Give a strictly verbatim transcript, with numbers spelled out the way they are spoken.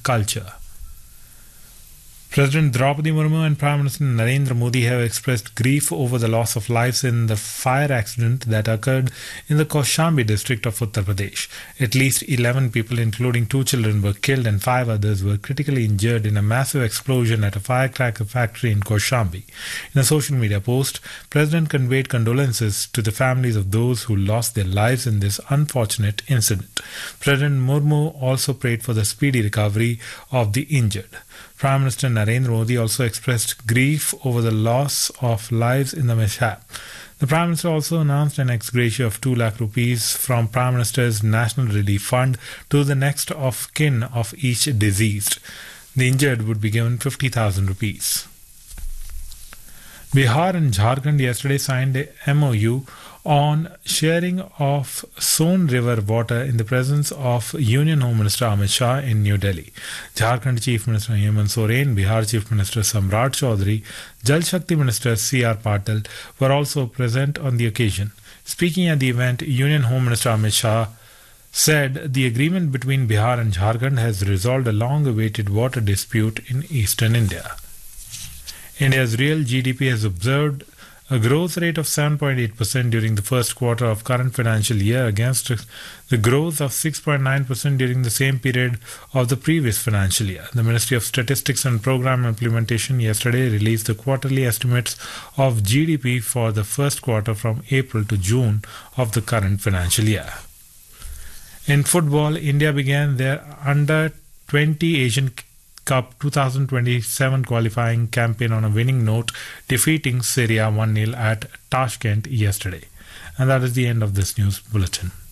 culture. President Draupadi Murmu and Prime Minister Narendra Modi have expressed grief over the loss of lives in the fire accident that occurred in the Kaushambi district of Uttar Pradesh. At least eleven people, including two children, were killed and five others were critically injured in a massive explosion at a firecracker factory in Kaushambi. In a social media post, President conveyed condolences to the families of those who lost their lives in this unfortunate incident. President Murmu also prayed for the speedy recovery of the injured. Prime Minister Narendra Modi also expressed grief over the loss of lives in the mishap. The Prime Minister also announced an ex gratia of two lakh rupees from Prime Minister's National Relief Fund to the next of kin of each deceased. The injured would be given fifty thousand rupees. Bihar and Jharkhand yesterday signed a M O U on sharing of Son River water in the presence of Union Home Minister Amit Shah in New Delhi. Jharkhand Chief Minister Hemant Soren, Bihar Chief Minister Samrat Chaudhary, Jal Shakti Minister C R Patil were also present on the occasion. Speaking at the event, Union Home Minister Amit Shah said the agreement between Bihar and Jharkhand has resolved a long-awaited water dispute in eastern India. India's real G D P has observed a growth rate of seven point eight percent during the first quarter of current financial year against the growth of six point nine percent during the same period of the previous financial year. The Ministry of Statistics and Program Implementation yesterday released the quarterly estimates of G D P for the first quarter from April to June of the current financial year. In football, India began their under twenty Asian Cup twenty twenty-seven qualifying campaign on a winning note, defeating Syria one nil at Tashkent yesterday. And that is the end of this news bulletin.